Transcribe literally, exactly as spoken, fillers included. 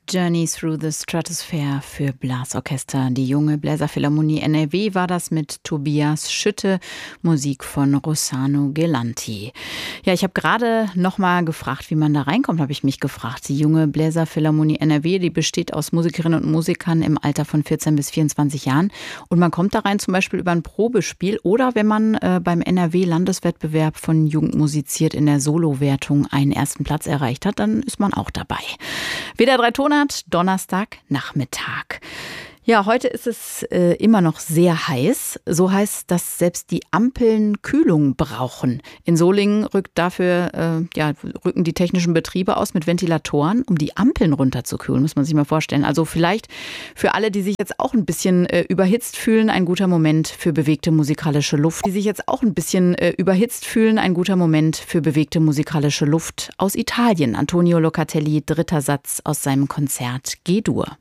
Journey Through the Stratosphere für Blasorchester. Die Junge Bläserphilharmonie N R W war das mit Tobias Schütte, Musik von Rossano Galanti. Ja, ich habe gerade noch mal gefragt, wie man da reinkommt, habe ich mich gefragt. Die Junge Bläserphilharmonie N R W, die besteht aus Musikerinnen und Musikern im Alter von vierzehn bis vierundzwanzig Jahren. Und man kommt da rein zum Beispiel über ein Probespiel oder wenn man äh, beim N R W-Landeswettbewerb von Jugend musiziert in der Solowertung einen ersten Platz erreicht hat, dann ist man auch dabei. W D R drei Tonart, Donnerstag, Nachmittag. Ja, heute ist es äh, immer noch sehr heiß. So heiß, dass selbst die Ampeln Kühlung brauchen. In Solingen rückt dafür, äh, ja, rücken die technischen Betriebe aus mit Ventilatoren, um die Ampeln runterzukühlen, muss man sich mal vorstellen. Also vielleicht für alle, die sich jetzt auch ein bisschen äh, überhitzt fühlen, ein guter Moment für bewegte musikalische Luft. Die sich jetzt auch ein bisschen äh, überhitzt fühlen, ein guter Moment für bewegte musikalische Luft aus Italien. Antonio Locatelli, dritter Satz aus seinem Konzert G-Dur.